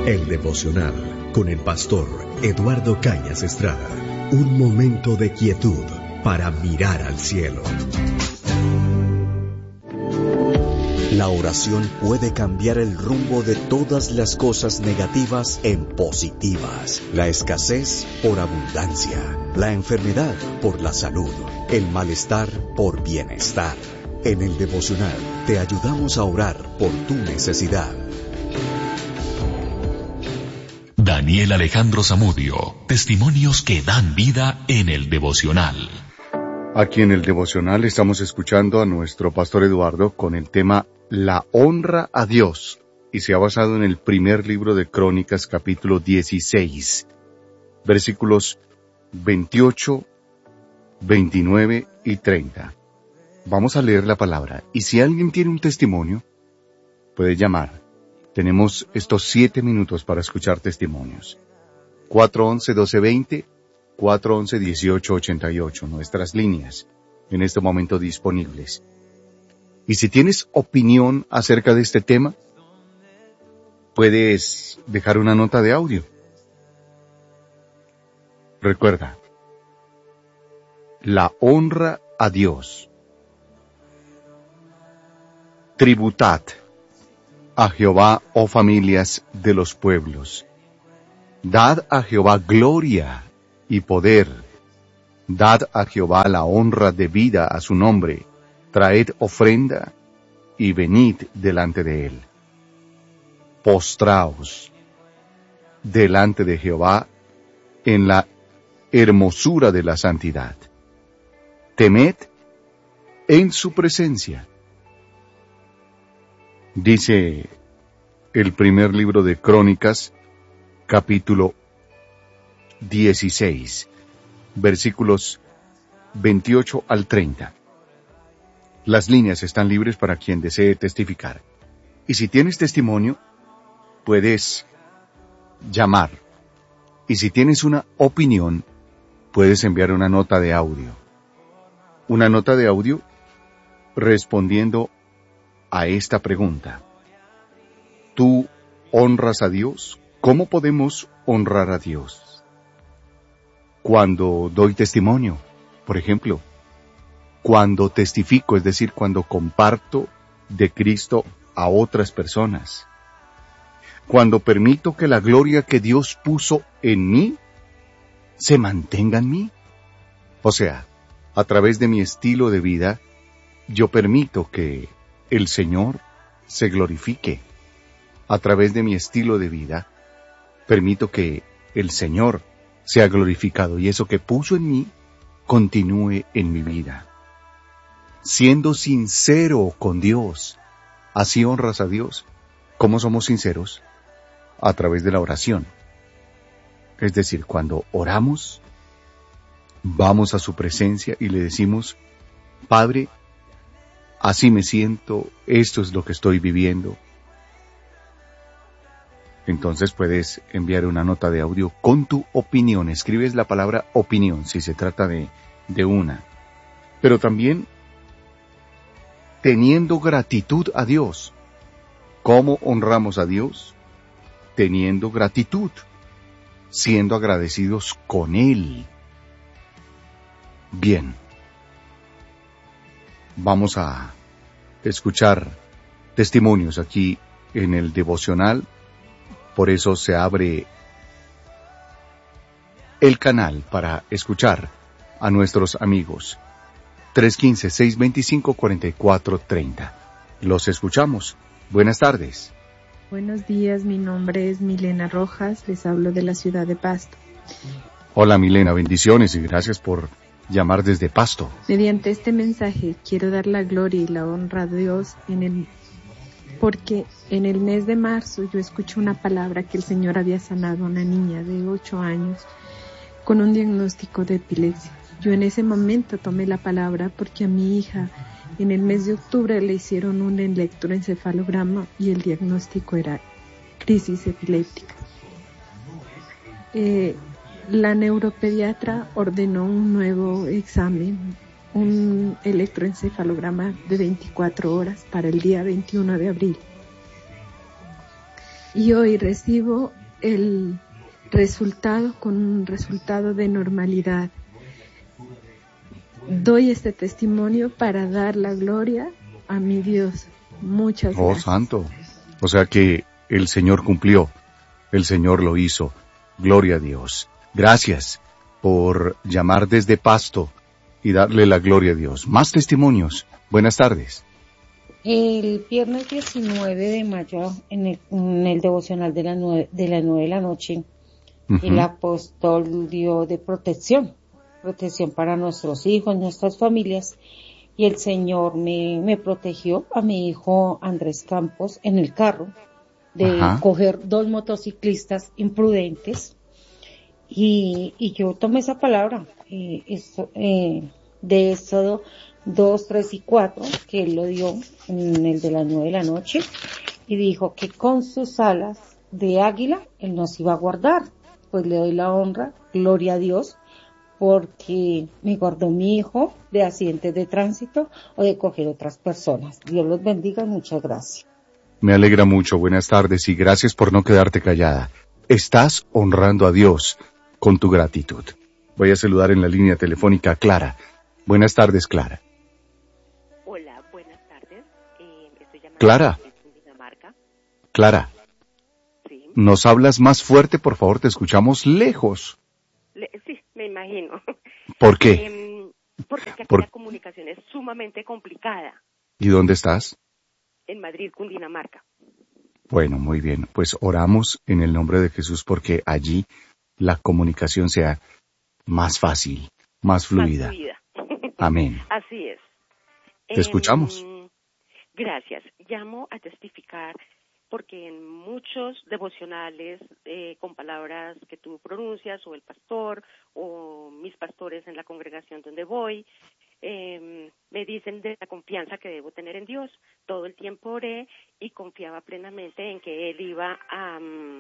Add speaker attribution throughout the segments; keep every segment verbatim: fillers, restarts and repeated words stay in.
Speaker 1: El devocional con el pastor Eduardo Cañas Estrada. Un momento de quietud para mirar al cielo. La oración puede cambiar el rumbo de todas las cosas negativas en positivas. La escasez por abundancia, la enfermedad por la salud, el malestar por bienestar. En el devocional te ayudamos a orar por tu necesidad.
Speaker 2: Daniel Alejandro Zamudio, testimonios que dan vida en el devocional.
Speaker 3: Aquí en el devocional estamos escuchando a nuestro pastor Eduardo con el tema La honra a Dios, y se ha basado en el primer libro de Crónicas, capítulo dieciséis, versículos veintiocho, veintinueve y treinta. Vamos a leer la palabra, y si alguien tiene un testimonio, puede llamar. Tenemos estos siete minutos para escuchar testimonios. cuatro once, doce veinte, cuatro once, dieciocho ochenta y ocho, nuestras líneas en este momento disponibles. Y si tienes opinión acerca de este tema, puedes dejar una nota de audio. Recuerda, la honra a Dios. Tributad a Jehová, oh familias de los pueblos. Dad a Jehová gloria y poder. Dad a Jehová la honra debida a su nombre. Traed ofrenda y venid delante de él. Postraos delante de Jehová en la hermosura de la santidad. Temed en su presencia. Dice el primer libro de Crónicas, capítulo dieciséis, versículos veintiocho al treinta. Las líneas están libres para quien desee testificar. Y si tienes testimonio, puedes llamar. Y si tienes una opinión, puedes enviar una nota de audio. Una nota de audio respondiendo a esta pregunta. ¿Tú honras a Dios? ¿Cómo podemos honrar a Dios? Cuando doy testimonio, por ejemplo. Cuando testifico, es decir, cuando comparto de Cristo a otras personas. Cuando permito que la gloria que Dios puso en mí se mantenga en mí. O sea, a través de mi estilo de vida, yo permito que el Señor se glorifique. A través de mi estilo de vida, permito que el Señor sea glorificado y eso que puso en mí continúe en mi vida. Siendo sincero con Dios, así honras a Dios. ¿Cómo somos sinceros? A través de la oración. Es decir, cuando oramos, vamos a su presencia y le decimos, Padre, así me siento, esto es lo que estoy viviendo. Entonces puedes enviar una nota de audio con tu opinión. Escribes la palabra opinión, si se trata de, de una. Pero también teniendo gratitud a Dios. ¿Cómo honramos a Dios? Teniendo gratitud, siendo agradecidos con Él. Bien. Vamos a escuchar testimonios aquí en el devocional. Por eso se abre el canal para escuchar a nuestros amigos. tres uno cinco, seis dos cinco, cuatro cuatro tres cero. Los escuchamos. Buenas tardes.
Speaker 4: Buenos días, mi nombre es Milena Rojas, les hablo de la ciudad de Pasto.
Speaker 3: Hola Milena, bendiciones y gracias por llamar desde Pasto.
Speaker 4: Mediante este mensaje quiero dar la gloria y la honra a Dios en el, porque en el mes de marzo yo escuché una palabra que el Señor había sanado a una niña de ocho años con un diagnóstico de epilepsia. Yo en ese momento tomé la palabra porque a mi hija en el mes de octubre le hicieron un electroencefalograma y el diagnóstico era crisis epiléptica. Eh, la neuropediatra ordenó un nuevo examen, un electroencefalograma de veinticuatro horas para el día veintiuno de abril. y hoy recibo el resultado con un resultado de normalidad. Doy este testimonio para dar la gloria a mi Dios. Muchas
Speaker 3: Oh,
Speaker 4: gracias.
Speaker 3: santo. O sea que el Señor cumplió, el Señor lo hizo. Gloria a Dios. Gracias por llamar desde Pasto y darle la gloria a Dios. Más testimonios. Buenas tardes.
Speaker 5: El viernes diecinueve de mayo, en el, en el devocional de las nueve de la nueve de la noche, uh-huh. el apóstol dio de protección, protección para nuestros hijos, nuestras familias, y el Señor me, me protegió a mi hijo Andrés Campos en el carro de uh-huh. coger dos motociclistas imprudentes, y, y yo tomé esa palabra, eh, eso, eh, de Éxodo dos, tres y cuatro, que él lo dio en el de las nueve de la noche, y dijo que con sus alas de águila él nos iba a guardar. Pues le doy la honra, gloria a Dios, porque me guardó mi hijo de accidentes de tránsito o de coger otras personas. Dios los bendiga, muchas gracias.
Speaker 3: Me alegra mucho, buenas tardes y gracias por no quedarte callada. Estás honrando a Dios con tu gratitud. Voy a saludar en la línea telefónica a Clara. Buenas tardes, Clara. Clara, Clara,
Speaker 6: sí.
Speaker 3: ¿Nos hablas más fuerte, por favor? Te escuchamos lejos.
Speaker 6: Le, sí, me imagino.
Speaker 3: ¿Por qué?
Speaker 6: Eh, porque es que aquí
Speaker 3: por...
Speaker 6: la comunicación es sumamente complicada.
Speaker 3: ¿Y dónde estás?
Speaker 6: En Madrid, Cundinamarca.
Speaker 3: Bueno, muy bien. Pues oramos en el nombre de Jesús porque allí la comunicación sea más fácil, más fluida.
Speaker 6: Más fluida.
Speaker 3: Amén.
Speaker 6: Así es.
Speaker 3: Te eh, escuchamos.
Speaker 6: Gracias. Llamo a testificar porque en muchos devocionales eh, con palabras que tú pronuncias o el pastor o mis pastores en la congregación donde voy eh, me dicen de la confianza que debo tener en Dios. Todo el tiempo oré y confiaba plenamente en que Él iba a,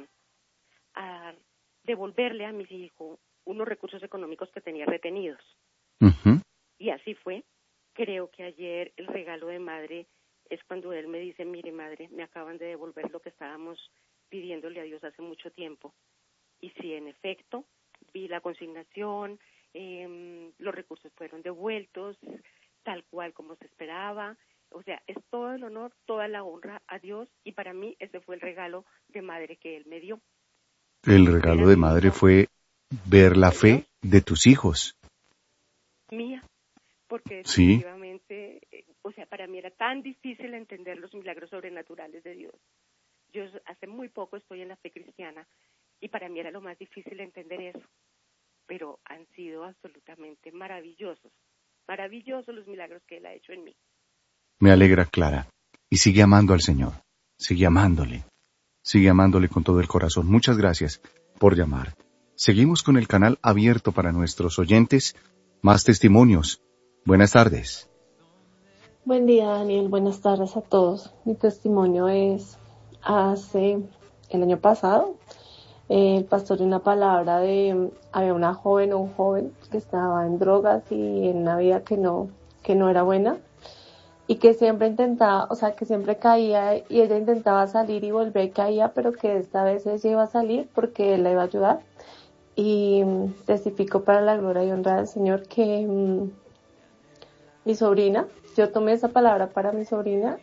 Speaker 6: a devolverle a mis hijos unos recursos económicos que tenía retenidos.
Speaker 3: Uh-huh.
Speaker 6: Y así fue. Creo que ayer el regalo de madre es cuando él me dice, mire madre, me acaban de devolver lo que estábamos pidiéndole a Dios hace mucho tiempo. Y sí, en efecto, vi la consignación, eh, los recursos fueron devueltos, tal cual como se esperaba. O sea, es todo el honor, toda la honra a Dios, y para mí ese fue el regalo de madre que él me dio.
Speaker 3: El regalo de madre fue ver la fe de tus hijos.
Speaker 6: Mía, porque
Speaker 3: sí.
Speaker 6: definitivamente... O sea, para mí era tan difícil entender los milagros sobrenaturales de Dios. Yo hace muy poco estoy en la fe cristiana y para mí era lo más difícil entender eso. Pero han sido absolutamente maravillosos, maravillosos los milagros que Él ha hecho en mí.
Speaker 3: Me alegra, Clara. Y sigue amando al Señor. Sigue amándole. Sigue amándole con todo el corazón. Muchas gracias por llamar. Seguimos con el canal abierto para nuestros oyentes. Más testimonios. Buenas tardes.
Speaker 7: Buen día, Daniel. Buenas tardes a todos. Mi testimonio es hace el año pasado. Eh, el pastor dio una palabra de había una joven o un joven que estaba en drogas y en una vida que no que no era buena y que siempre intentaba, o sea, que siempre caía y ella intentaba salir y volver y caía, pero que esta vez ella iba a salir porque él la iba a ayudar. Y um, testifico para la gloria y honra del Señor que um, mi sobrina, yo tomé esa palabra para mi sobrina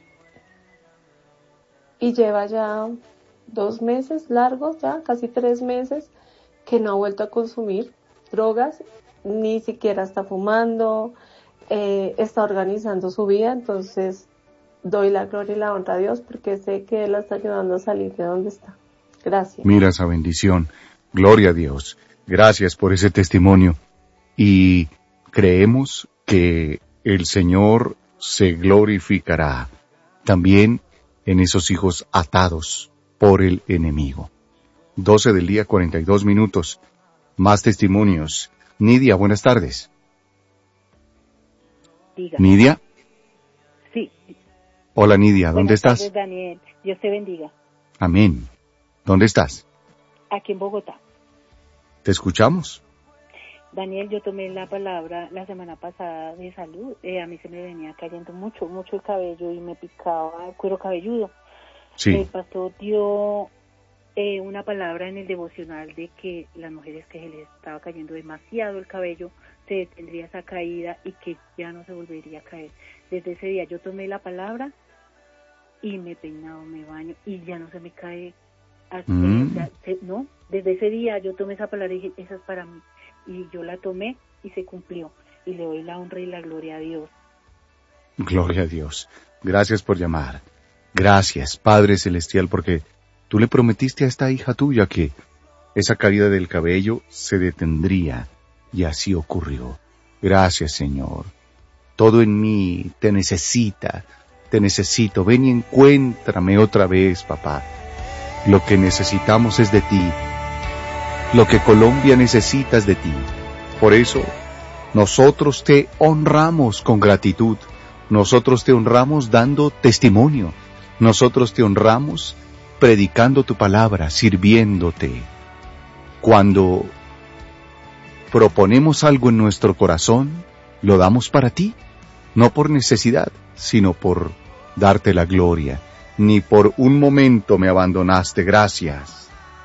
Speaker 7: y lleva ya dos meses largos, ya casi tres meses, que no ha vuelto a consumir drogas, ni siquiera está fumando, eh, está organizando su vida. Entonces doy la gloria y la honra a Dios porque sé que Él la está ayudando a salir de donde está. Gracias.
Speaker 3: Mira esa bendición. Gloria a Dios. Gracias por ese testimonio. Y creemos que el Señor se glorificará también en esos hijos atados por el enemigo. doce del día, cuarenta y dos minutos. Más testimonios. Nidia, buenas tardes.
Speaker 8: Diga.
Speaker 3: ¿Nidia?
Speaker 8: Sí.
Speaker 3: Hola, Nidia, ¿dónde
Speaker 8: buenas
Speaker 3: estás?
Speaker 8: Tardes, Daniel. Dios te bendiga.
Speaker 3: Amén. ¿Dónde estás?
Speaker 8: Aquí en Bogotá.
Speaker 3: ¿Te escuchamos?
Speaker 8: Daniel, yo tomé la palabra la semana pasada de salud. Eh, a mí se me venía cayendo mucho, mucho el cabello y me picaba el cuero cabelludo.
Speaker 3: Sí.
Speaker 8: El pastor dio eh, una palabra en el devocional de que las mujeres que se les estaba cayendo demasiado el cabello, se detendría esa caída y que ya no se volvería a caer. Desde ese día yo tomé la palabra y me peinado, me baño y ya no se me cae. Así, mm. ya, se, no, desde ese día yo tomé esa palabra y dije, esa es para mí. Y yo la tomé y se cumplió. Y le doy la honra y la gloria a Dios.
Speaker 3: Gloria a Dios. Gracias por llamar. Gracias, Padre Celestial, porque tú le prometiste a esta hija tuya que esa caída del cabello se detendría, y así ocurrió. Gracias, Señor. Todo en mí te necesita, te necesito. Ven y encuéntrame otra vez, papá. Lo que necesitamos es de ti. Lo que Colombia necesita es de ti. Por eso, nosotros te honramos con gratitud. Nosotros te honramos dando testimonio. Nosotros te honramos predicando tu palabra, sirviéndote. Cuando proponemos algo en nuestro corazón, lo damos para ti, no por necesidad, sino por darte la gloria. Ni por un momento me abandonaste, gracias.